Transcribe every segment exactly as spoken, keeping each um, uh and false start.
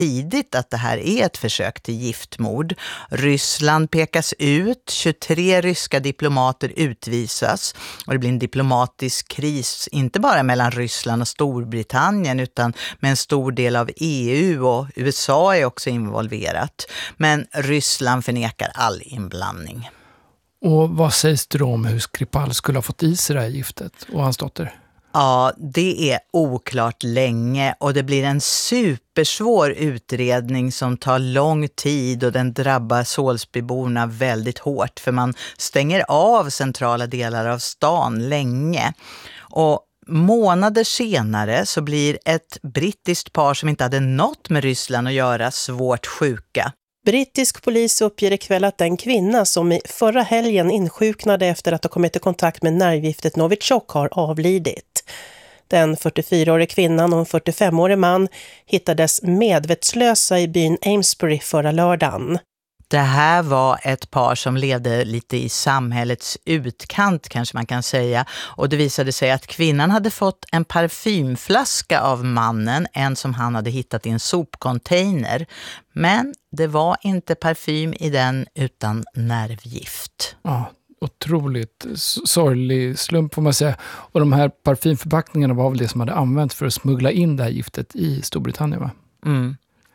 tidigt att det här är ett försök till giftmord. Ryssland pekas ut, tjugotre ryska diplomater utvisas och det blir en diplomatisk kris inte bara mellan Ryssland och Storbritannien utan med en stor del av E U, och U S A är också involverat. Men Ryssland förnekar all inblandning. Och vad sägs det om hur Skripal skulle ha fått i sig det här giftet och hans dotter? Ja, det är oklart länge och det blir en supersvår utredning som tar lång tid och den drabbar Salisburyborna väldigt hårt för man stänger av centrala delar av stan länge. Och månader senare så blir ett brittiskt par som inte hade något med Ryssland att göra svårt sjuka. Brittisk polis uppger ikväll att den kvinna som i förra helgen insjuknade efter att ha kommit i kontakt med nervgiftet Novichok har avlidit. Den fyrtiofyraåriga kvinnan och en fyrtiofemårig man hittades medvetslösa i byn Amesbury förra lördagen. Det här var ett par som levde lite i samhällets utkant kanske man kan säga. Och det visade sig att kvinnan hade fått en parfymflaska av mannen, en som han hade hittat i en sopcontainer. Men det var inte parfym i den utan nervgift. Ja, otroligt sorglig slump får man säga. Och de här parfymförpackningarna var väl det som hade använts för att smuggla in det här giftet i Storbritannien, va? Mm.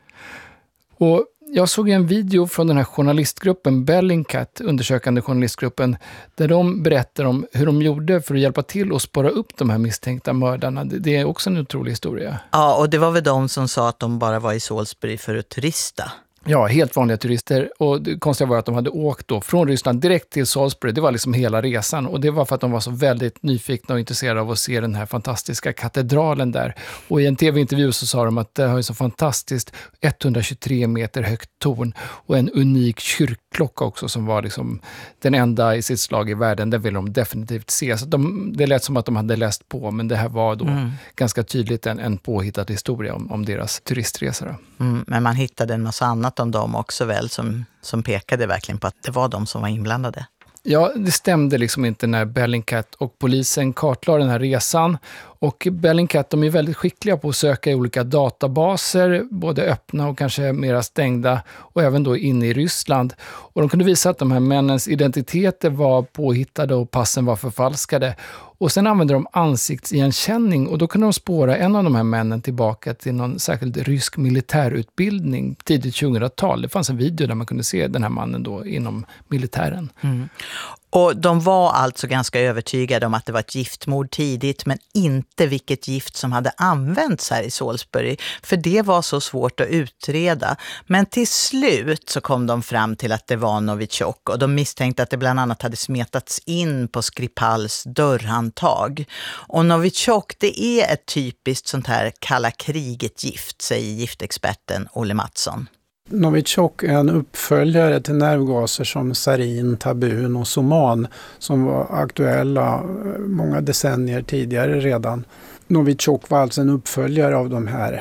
Och jag såg en video från den här journalistgruppen Bellingcat, undersökande journalistgruppen, där de berättar om hur de gjorde för att hjälpa till och spåra upp de här misstänkta mördarna. Det är också en otrolig historia. Ja, och det var väl de som sa att de bara var i Salisbury för att turista. Ja, helt vanliga turister. Och det konstiga var att de hade åkt då från Ryssland direkt till Salisbury. Det var liksom hela resan. Och det var för att de var så väldigt nyfikna och intresserade av att se den här fantastiska katedralen där. Och i en tv-intervju så sa de att det har ju så fantastiskt etthundratjugotre meter högt torn. Och en unik kyrkklocka också som var liksom den enda i sitt slag i världen. Den ville de definitivt se. Så de, det lät som att de hade läst på. Men det här var då mm. ganska tydligt en, en påhittad historia om, om deras turistresor. Mm, men man hittade en massa annat om dem också väl som, som pekade verkligen på att det var de som var inblandade. Ja, det stämde liksom inte när Bellingcat och polisen kartlade den här resan. Och Bellingcat, de är väldigt skickliga på att söka i olika databaser, både öppna och kanske mera stängda, och även då inne i Ryssland. Och de kunde visa att de här männens identiteter var påhittade och passen var förfalskade. Och sen använde de ansiktsigenkänning och då kunde de spåra en av de här männen tillbaka till någon särskild rysk militärutbildning tidigt tjugohundratal. Det fanns en video där man kunde se den här mannen då inom militären. Mm. Och de var alltså ganska övertygade om att det var ett giftmord tidigt, men inte vilket gift som hade använts här i Salisbury, för det var så svårt att utreda. Men till slut så kom de fram till att det var Novichok och de misstänkte att det bland annat hade smetats in på Skripals dörrhandtag. Och Novichok, det är ett typiskt sånt här kalla kriget gift, säger giftexperten Olle Mattsson. Novichok är en uppföljare till nervgaser som sarin, tabun och soman som var aktuella många decennier tidigare redan. Novichok var alltså en uppföljare av de här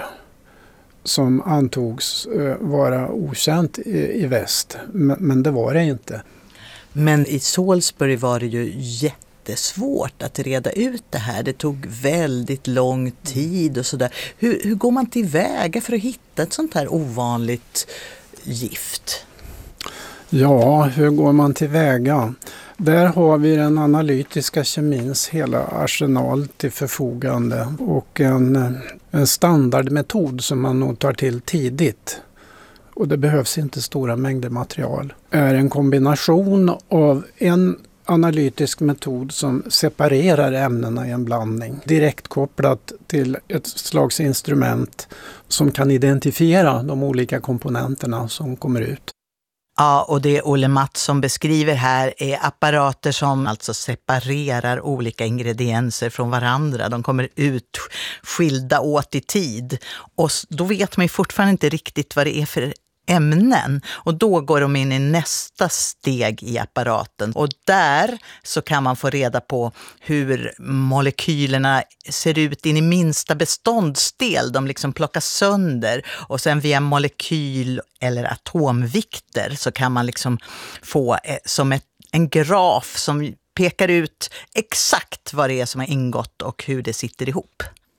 som antogs vara okänt i, i väst, men, men det var det inte. Men i Salisbury var det ju jätte Det är svårt att reda ut det här. Det tog väldigt lång tid och sådär. Hur, hur går man tillväga för att hitta ett sånt här ovanligt gift? Ja, hur går man tillväga? Där har vi den analytiska kemins hela arsenal till förfogande och en, en standardmetod som man nog tar till tidigt. Och det behövs inte stora mängder material. Det är en kombination av en analytisk metod som separerar ämnena i en blandning direkt kopplat till ett slags instrument som kan identifiera de olika komponenterna som kommer ut. Ja, och det Olle Mattsson beskriver här är apparater som alltså separerar olika ingredienser från varandra. De kommer ut skilda åt i tid och då vet man ju fortfarande inte riktigt vad det är för ämnen, och då går de in i nästa steg i apparaten och där så kan man få reda på hur molekylerna ser ut in i minsta beståndsdel. De liksom plockas sönder och sen via molekyl- eller atomvikter så kan man liksom få eh, som ett, en graf som pekar ut exakt vad det är som har ingått och hur det sitter ihop.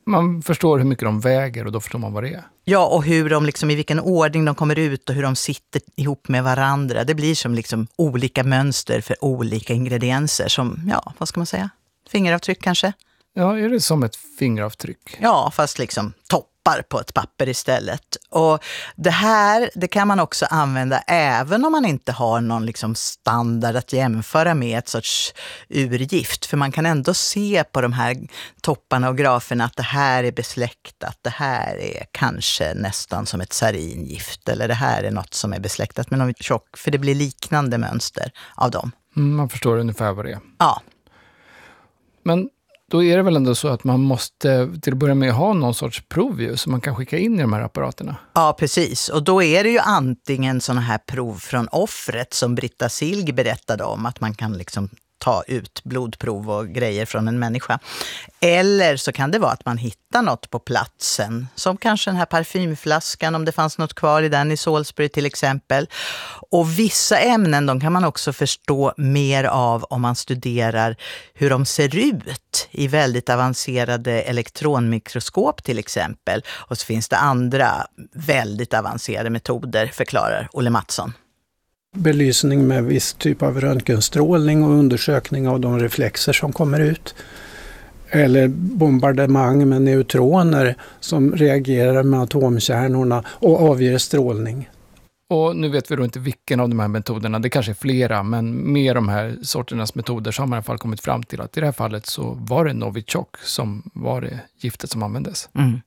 Man förstår hur mycket de väger och då förstår man vad det är. Ja, och hur de liksom, i vilken ordning de kommer ut och hur de sitter ihop med varandra. Det blir som liksom olika mönster för olika ingredienser som, ja, vad ska man säga? Fingeravtryck kanske? Ja, är det som ett fingeravtryck? Ja, fast liksom toppar på ett papper istället. Och det här, det kan man också använda även om man inte har någon liksom standard att jämföra med ett sorts urgift. För man kan ändå se på de här topparna och graferna att det här är besläktat. Det här är kanske nästan som ett saringift. Eller det här är något som är besläktat med något tjock. För det blir liknande mönster av dem. Mm, man förstår ungefär vad det är. Ja. Men då är det väl ändå så att man måste till att börja med ha någon sorts prov ju, som man kan skicka in i de här apparaterna. Ja, precis. Och då är det ju antingen såna här prov från offret som Britta Silg berättade om, att man kan liksom ta ut blodprov och grejer från en människa. Eller så kan det vara att man hittar något på platsen, som kanske den här parfymflaskan, om det fanns något kvar i den i Salisbury till exempel. Och vissa ämnen, de kan man också förstå mer av om man studerar hur de ser ut i väldigt avancerade elektronmikroskop till exempel. Och så finns det andra väldigt avancerade metoder, förklarar Olle Mattsson. Belysning med viss typ av röntgenstrålning och undersökning av de reflexer som kommer ut. Eller bombardemang med neutroner som reagerar med atomkärnorna och avger strålning. Och nu vet vi då inte vilken av de här metoderna, det kanske är flera, men med de här sorternas metoder så har man i alla fall kommit fram till att i det här fallet så var det Novichok som var det giftet som användes. Mm.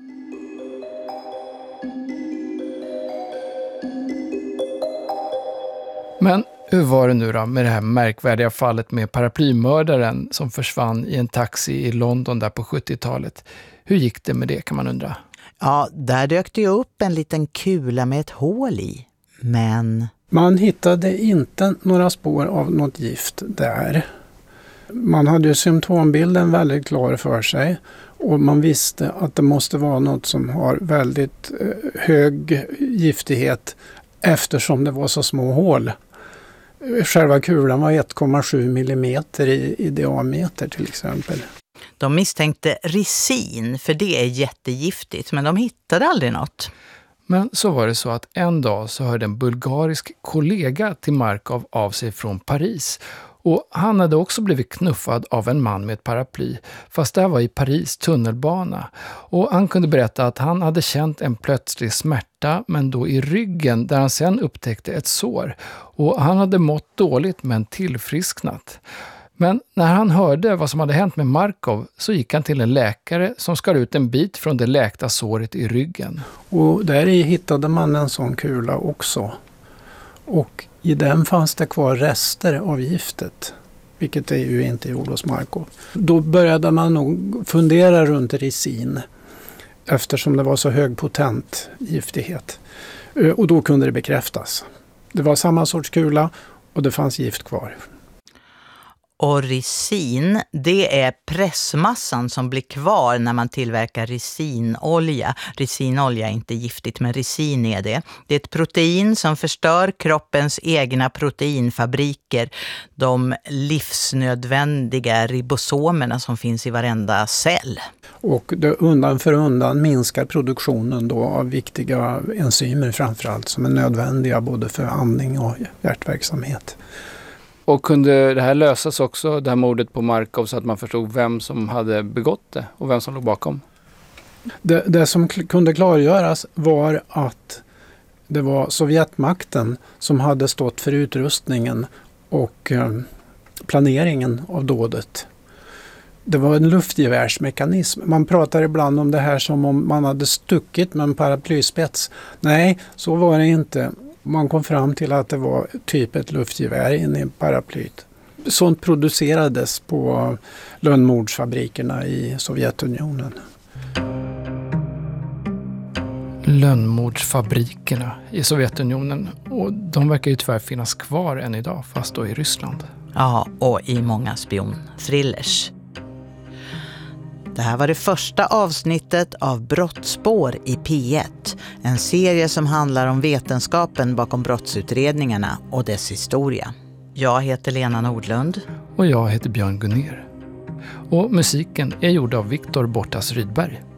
Men hur var det nu då med det här märkvärdiga fallet med paraplymördaren som försvann i en taxi i London där på sjuttiotalet? Hur gick det med det, kan man undra? Ja, där dök det ju upp en liten kula med ett hål i. Men man hittade inte några spår av något gift där. Man hade ju symptombilden väldigt klar för sig. Och man visste att det måste vara något som har väldigt hög giftighet eftersom det var så små hål. Själva kulan var ett komma sju millimeter i, i diameter till exempel. De misstänkte ricin, för det är jättegiftigt, men de hittade aldrig något. Men så var det så att en dag så hörde en bulgarisk kollega till Markov av sig från Paris. Och han hade också blivit knuffad av en man med ett paraply, fast det var i Paris tunnelbana. Och han kunde berätta att han hade känt en plötslig smärta, men då i ryggen, där han sen upptäckte ett sår. Och han hade mått dåligt men tillfrisknat. Men när han hörde vad som hade hänt med Markov så gick han till en läkare som skar ut en bit från det läkta såret i ryggen. Och där i hittade man en sån kula också. Och i den fanns det kvar rester av giftet, vilket det ju inte gjorde hos Markov. Då började man nog fundera runt ricin eftersom det var så högpotent giftighet. Och då kunde det bekräftas. Det var samma sorts kula och det fanns gift kvar. Och ricin, det är pressmassan som blir kvar när man tillverkar ricinolja. Ricinolja är inte giftigt, men ricin är det. Det är ett protein som förstör kroppens egna proteinfabriker. De livsnödvändiga ribosomerna som finns i varenda cell. Och det undan för undan minskar produktionen då av viktiga enzymer framförallt som är nödvändiga både för andning och hjärtverksamhet. Och kunde det här lösas också, det här mordet på Markov, så att man förstod vem som hade begått det och vem som låg bakom? Det, det som k- kunde klargöras var att det var Sovjetmakten som hade stått för utrustningen och eh, planeringen av dådet. Det var en luftgevärsmekanism. Man pratar ibland om det här som om man hade stuckit med en paraplyspets. Nej, så var det inte. Man kom fram till att det var typ ett luftgevär inne i paraplyt. Sånt producerades på lönnmordsfabrikerna i Sovjetunionen. Lönnmordsfabrikerna i Sovjetunionen. Och de verkar ju tyvärr finnas kvar än idag, fast då i Ryssland. Ja, och i många spionthrillers. Det här var det första avsnittet av Brottsspår i P ett. En serie som handlar om vetenskapen bakom brottsutredningarna och dess historia. Jag heter Lena Nordlund. Och jag heter Björn Gunner. Och musiken är gjord av Viktor Bortas Rydberg.